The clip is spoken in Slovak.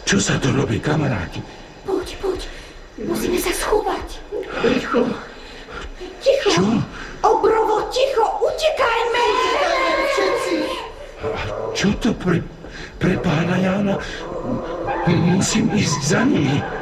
Čo sa to robí, kamaráti? Poď. Musíme sa schovať. Rýchlo. Ticho. Čo? Obrovo, ticho, utekajme. Všetci. Čo to pre pána Jána? Musím ísť za nimi.